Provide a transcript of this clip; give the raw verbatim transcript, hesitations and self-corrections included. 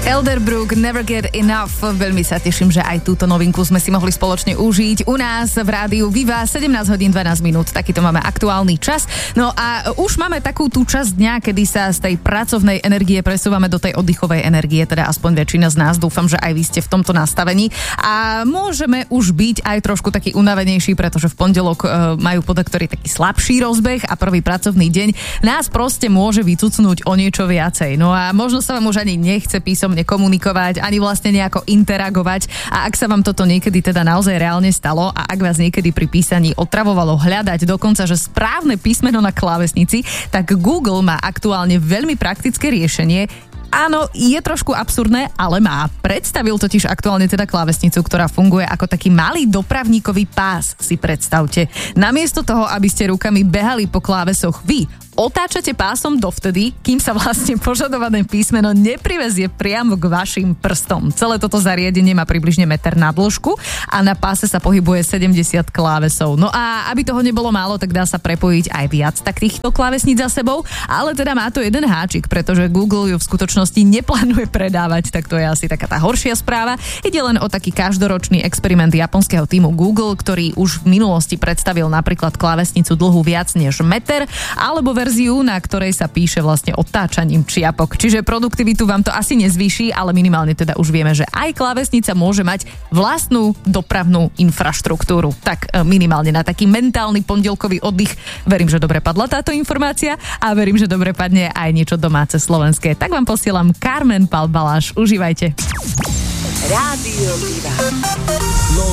Elderbrook, Never Get Enough. Veľmi sa teším, že aj túto novinku sme si mohli spoločne užiť u nás v rádiu Viva. sedemnásť hodín dvanásť minút, takýto máme aktuálny čas. No a už máme takú tú časť dňa, kedy sa z tej pracovnej energie presúvame do tej oddychovej energie, teda aspoň väčšina z nás. Dúfam, že aj vy ste v tomto nastavení. A môžeme už byť aj trošku taký unavenejší, pretože v pondelok e, majú podaktori taký slabší rozbeh a prvý pracovný deň nás proste môže vycucnúť o niečo viacej. No a možno sa vám už ani nechce písomne komunikovať, ani vlastne nejako interagovať. A ak sa vám toto niekedy teda naozaj reálne stalo a ak vás niekedy pri písaní otravovalo hľadať dokonca, že správne písmeno na klávesnici, tak Google má aktuálne veľmi praktické riešenie. Áno, je trošku absurdné, ale má. Predstavil totiž aktuálne teda klávesnicu, ktorá funguje ako taký malý dopravníkový pás, si predstavte. Namiesto toho, aby ste rukami behali po klávesoch vy, otáčate pásom dovtedy, kým sa vlastne požadované písmeno neprivezie priamo k vašim prstom. Celé toto zariadenie má približne meter na dĺžku a na páse sa pohybuje sedemdesiat klávesov. No a aby toho nebolo málo, tak dá sa prepojiť aj viac takýchto klávesníc za sebou, ale teda má to jeden háčik, pretože Google ju v skutočnosti neplánuje predávať, tak to je asi taká tá horšia správa. Ide len o taký každoročný experiment japonského týmu Google, ktorý už v minulosti predstavil napríklad klávesnicu dlhú viac než meter, alebo verziu, na ktorej sa píše vlastne otáčaním čiapok. Čiže produktivitu vám to asi nezvýši, ale minimálne teda už vieme, že aj klávesnica môže mať vlastnú dopravnú infraštruktúru. Tak minimálne na taký mentálny pondelkový oddych. Verím, že dobre padla táto informácia a verím, že dobre padne aj niečo domáce slovenské. Tak vám posielam Carmen Pal Baláš. Užívajte. Rádio Viva.